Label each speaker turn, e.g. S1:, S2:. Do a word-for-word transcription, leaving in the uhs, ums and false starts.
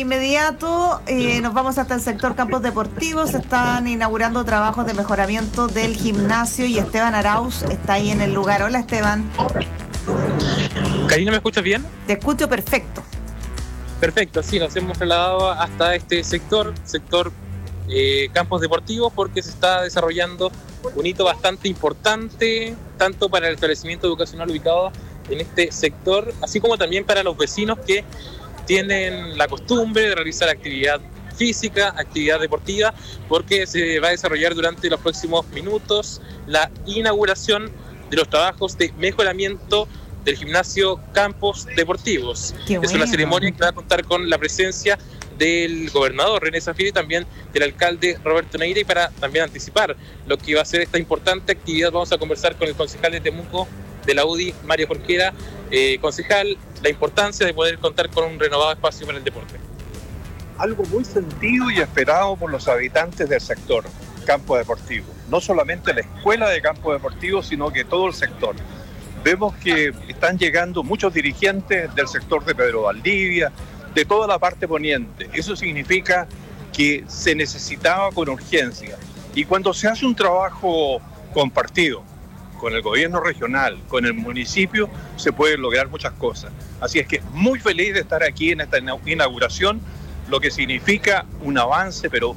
S1: inmediato eh, nos vamos hasta el sector campos deportivos. Se están inaugurando trabajos de mejoramiento del gimnasio y Esteban Arauz está ahí en el lugar. Hola, Esteban.
S2: Karina, ¿me escuchas bien?
S1: Te escucho perfecto.
S2: Perfecto, sí, nos hemos trasladado hasta este sector, sector eh, campos deportivos, porque se está desarrollando un hito bastante importante, tanto para el establecimiento educacional ubicado en este sector, así como también para los vecinos que tienen la costumbre de realizar actividad física, actividad deportiva, porque se va a desarrollar durante los próximos minutos la inauguración de los trabajos de mejoramiento del gimnasio Campos Deportivos.
S1: Qué
S2: es
S1: bueno.
S2: Una ceremonia que va a contar con la presencia del gobernador René Zafiro y también del alcalde Roberto Neira. Y para también anticipar lo que va a ser esta importante actividad, vamos a conversar con el concejal de Temuco de la U D I, Mario Jorquera. Eh, concejal, la importancia de poder contar con un renovado espacio para el deporte.
S3: Algo muy sentido y esperado por los habitantes del sector campo deportivo. No solamente la escuela de campo deportivo, sino que todo el sector. Vemos que están llegando muchos dirigentes del sector de Pedro Valdivia, de toda la parte poniente. Eso significa que se necesitaba con urgencia. Y cuando se hace un trabajo compartido con el gobierno regional, con el municipio, se pueden lograr muchas cosas. Así es que muy feliz de estar aquí en esta inauguración, lo que significa un avance, pero